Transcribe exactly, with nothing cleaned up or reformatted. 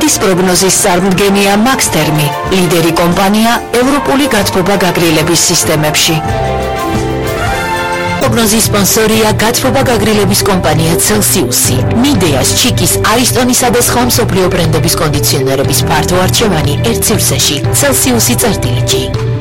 ტრენდის პროგნოზის წარმდგენია Maxtermi, ლიდერი კომპანია ევროპული გათბობა გაგრილების სისტემებში. პროგნოზის სპონსორია გათბობა გაგრილების კომპანია Celsius-ი. მიდეას, ჩიკის, არისტონისა და სხვა მსოფლიო ბრენდების კონდიციონერების ფართო არჩევანი ერთ სივრცეში. Celsius-ი წერტილი ჯი.